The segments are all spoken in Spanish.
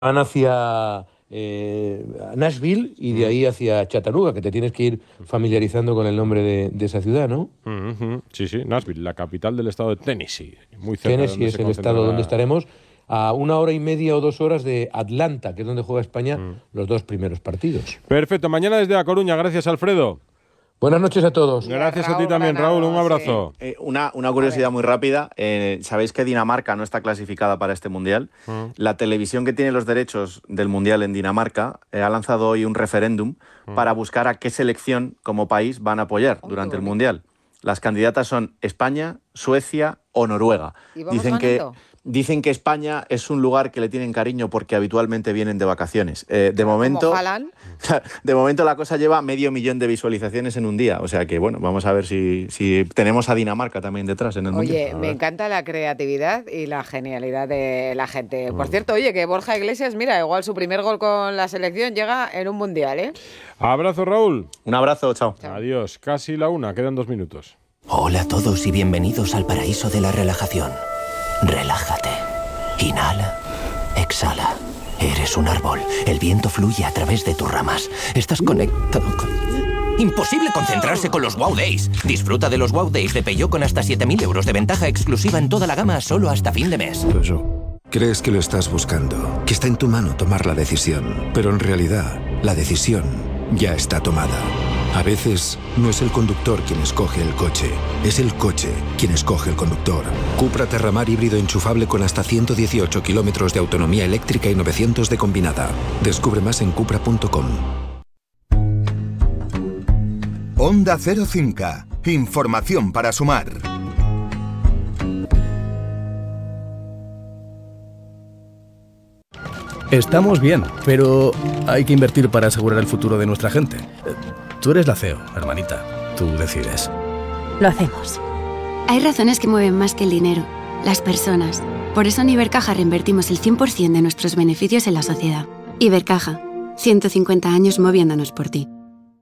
van hacia Nashville y de ahí hacia Chattanooga, que te tienes que ir familiarizando con el nombre de esa ciudad, ¿no? Sí, Nashville, la capital del estado de Tennessee. Muy cerca de Tennessee donde es se el concentra estado donde estaremos, a 1 hora y media o 2 horas de Atlanta, que es donde juega España los 2 primeros partidos. Perfecto, mañana desde A Coruña. Gracias, Alfredo. Buenas noches a todos. Gracias a ti también, Raúl. Un abrazo. Una curiosidad muy rápida. ¿Sabéis que Dinamarca no está clasificada para este Mundial? La televisión que tiene los derechos del Mundial en Dinamarca ha lanzado hoy un referéndum para buscar a qué selección como país van a apoyar durante el Mundial. Las candidatas son España, Suecia o Noruega. Dicen que España es un lugar que le tienen cariño porque habitualmente vienen de vacaciones. De momento la cosa lleva 500.000 de visualizaciones en un día. O sea que, bueno, vamos a ver si tenemos a Dinamarca también detrás en el Mundial. Oye, me encanta la creatividad y la genialidad de la gente. Por cierto, oye, que Borja Iglesias, mira, igual su primer gol con la selección llega en un Mundial, ¿eh? Abrazo, Raúl. Un abrazo, chao. Adiós. Casi la 1, quedan 2 minutos. Hola a todos y bienvenidos al paraíso de la relajación. Relájate. Inhala. Exhala. Eres un árbol. El viento fluye a través de tus ramas. Estás conectado con... Imposible concentrarse con los Wow Days. Disfruta de los Wow Days de Peugeot con hasta 7.000 euros de ventaja exclusiva en toda la gama solo hasta fin de mes. Crees que lo estás buscando, que está en tu mano tomar la decisión, pero en realidad la decisión ya está tomada. A veces no es el conductor quien escoge el coche, es el coche quien escoge el conductor. Cupra Terramar híbrido enchufable con hasta 118 kilómetros de autonomía eléctrica y 900 de combinada. Descubre más en cupra.com. Onda Cero Cinca. Información para sumar. Estamos bien, pero hay que invertir para asegurar el futuro de nuestra gente. Tú eres la CEO, hermanita. Tú decides. Lo hacemos. Hay razones que mueven más que el dinero. Las personas. Por eso en Ibercaja reinvertimos el 100% de nuestros beneficios en la sociedad. Ibercaja. 150 años moviéndonos por ti.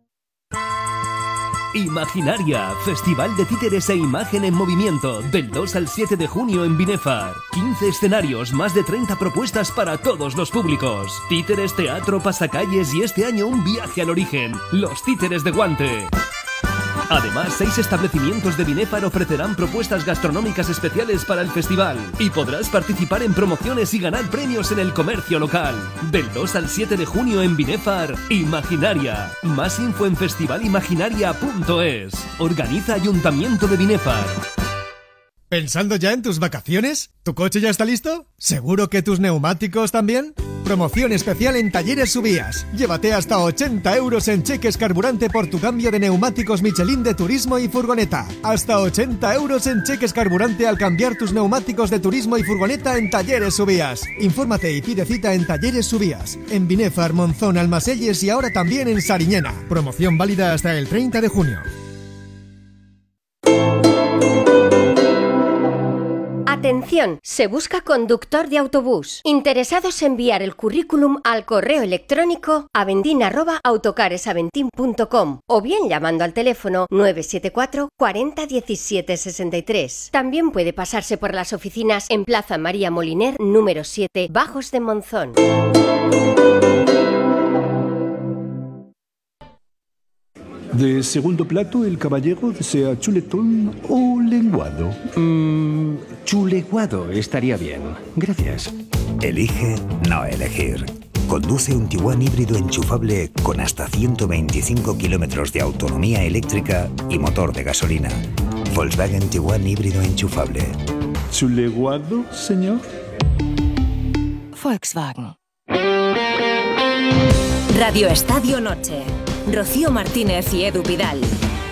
Imaginaria, Festival de Títeres e Imagen en Movimiento, del 2 al 7 de junio en Binefar. 15 escenarios, más de 30 propuestas para todos los públicos. Títeres, teatro, pasacalles y este año un viaje al origen, los Títeres de Guante. Además, 6 establecimientos de Binefar ofrecerán propuestas gastronómicas especiales para el festival y podrás participar en promociones y ganar premios en el comercio local. Del 2 al 7 de junio en Binefar, Imaginaria. Más info en festivalimaginaria.es. Organiza Ayuntamiento de Binefar. ¿Pensando ya en tus vacaciones? ¿Tu coche ya está listo? ¿Seguro que tus neumáticos también? Promoción especial en Talleres Subías. Llévate hasta 80 euros en cheques carburante por tu cambio de neumáticos Michelin de turismo y furgoneta. Hasta 80 euros en cheques carburante al cambiar tus neumáticos de turismo y furgoneta en Talleres Subías. Infórmate y pide cita en Talleres Subías, en Binefar, Monzón, Almaselles y ahora también en Sariñena. Promoción válida hasta el 30 de junio. Atención, se busca conductor de autobús. Interesados en enviar el currículum al correo electrónico avendin@autocaresaventin.com o bien llamando al teléfono 974 40 17 63. También puede pasarse por las oficinas en Plaza María Moliner, número 7, Bajos de Monzón. De segundo plato, el caballero desea chuletón o lenguado. Chuleguado estaría bien. Gracias. Elige no elegir. Conduce un Tiguan híbrido enchufable con hasta 125 kilómetros de autonomía eléctrica y motor de gasolina. Volkswagen Tiguan híbrido enchufable. ¿Chuleguado, señor? Volkswagen. Radio Estadio Noche. Rocío Martínez y Edu Pidal.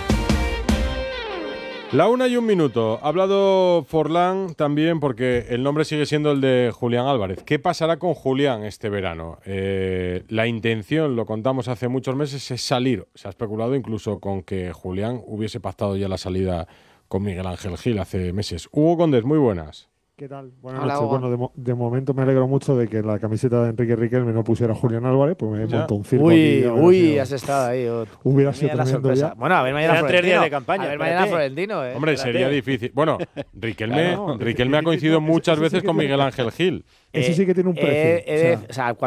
La 1 y 1 minuto. Ha hablado Forlán también porque el nombre sigue siendo el de Julián Álvarez. ¿Qué pasará con Julián este verano? La intención, lo contamos hace muchos meses, es salir. Se ha especulado incluso con que Julián hubiese pactado ya la salida con Miguel Ángel Gil hace meses. Hugo Condés, muy buenas. ¿Qué tal? Buenas Hola, noches. Hugo. Bueno, de momento me alegro mucho de que la camiseta de Enrique Riquelme no pusiera Julián Álvarez, pues me he montado un circo aquí. Has estado ahí. Hubiera sido la tremendo sorpresa. ya. Bueno, a ver mañana Eran 3 días Florentino. de campaña. A ver mañana Florentino. Hombre, Espérate. sería difícil. Bueno, Riquelme ha coincidido muchas veces con Miguel Ángel Gil. Ese sí que tiene un precio. O sea,